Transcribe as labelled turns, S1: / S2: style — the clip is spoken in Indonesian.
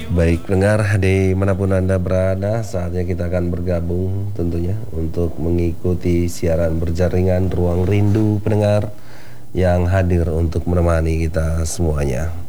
S1: Baik pendengar dimanapun Anda berada, saatnya kita akan bergabung tentunya untuk mengikuti siaran berjaringan Ruang Rindu pendengar yang hadir untuk menemani kita semuanya.